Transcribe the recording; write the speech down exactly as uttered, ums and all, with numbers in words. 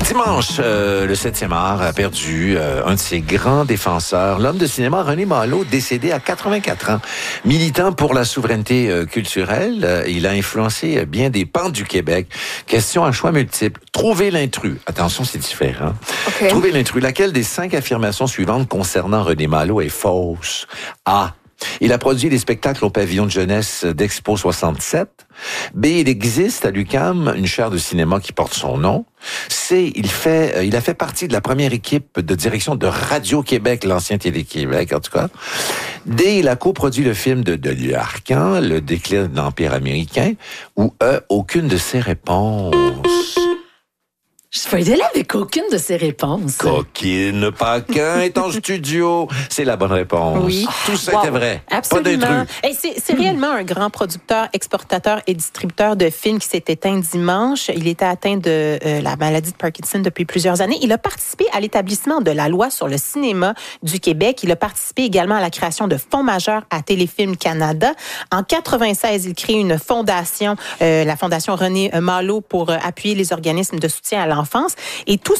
Dimanche, euh, le septième art a perdu euh, un de ses grands défenseurs, l'homme de cinéma René Malo, décédé à quatre-vingt-quatre ans. Militant pour la souveraineté euh, culturelle, euh, il a influencé euh, bien des pans du Québec. Question à choix multiples. Trouver l'intrus. Attention, c'est différent. Okay. Trouver l'intrus. Laquelle des cinq affirmations suivantes concernant René Malo est fausse? A. Il a produit des spectacles au pavillon de jeunesse d'Expo soixante-sept. B. Il existe à l'U Q A M une chaire de cinéma qui porte son nom. C. Il fait, il a fait partie de la première équipe de direction de Radio-Québec, l'ancien Télé-Québec en tout cas. D. Il a coproduit le film de Denis Arcand, Le déclin de l'Empire américain. Ou E. Aucune de ces réponses. Je vais y aller avec aucune de ces réponses. Coquine Paquin est en studio. C'est la bonne réponse. Oui. Tout ça wow. était vrai. Absolument. Et c'est, c'est réellement un grand producteur, exportateur et distributeur de films qui s'est éteint dimanche. Il était atteint de euh, la maladie de Parkinson depuis plusieurs années. Il a participé à l'établissement de la loi sur le cinéma du Québec. Il a participé également à la création de fonds majeurs à Téléfilm Canada. En quatre-vingt-seize, il crée une fondation, euh, la Fondation René Malo, pour euh, appuyer les organismes de soutien à l'enfance. Et tout